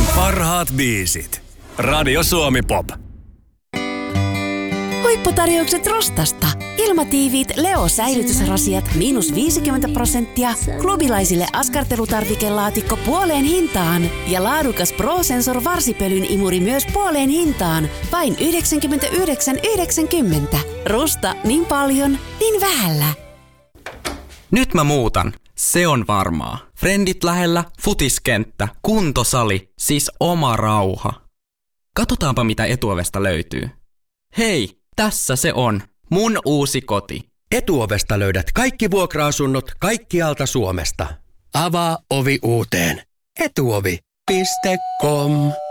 Parhaat biisit. Radio Suomi Pop. Huipputarjoukset Rostasta. Ilmatiiviit Leo-säilytysrasiat -50%, klubilaisille askartelutarvikelaatikko puoleen hintaan ja laadukas Pro-Sensor varsipölyn imuri myös puoleen hintaan. Vain 99,90. Rusta niin paljon, niin vähällä. Nyt mä muutan. Se on varmaa. Frendit lähellä, futiskenttä, kuntosali, siis oma rauha. Katsotaanpa mitä Etuovesta löytyy. Hei, tässä se on. Mun uusi koti. Etuovesta löydät kaikki vuokra-asunnot kaikkialta Suomesta. Avaa ovi uuteen. Etuovi.com